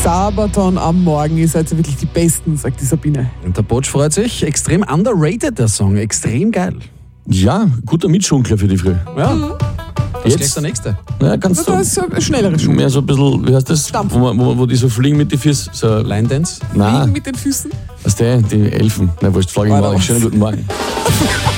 Sabaton am Morgen, ihr seid ja wirklich die Besten, sagt die Sabine. Und der Botsch freut sich. Extrem underrated, der Song. Extrem geil. Ja, guter Mitschunkler für die Früh. Ja. Was ist Jetzt? der nächste? Ja, kannst Das ist ein schnelleres Schuh. mehr so ein bisschen, wie heißt das? Stampfen. Wo die so fliegen mit den Füßen. So, Line Dance? Fliegen nein, mit den Füßen. was der? Die Elfen. Na, wurscht, frage ich Weiter morgen. was. Schönen guten Morgen.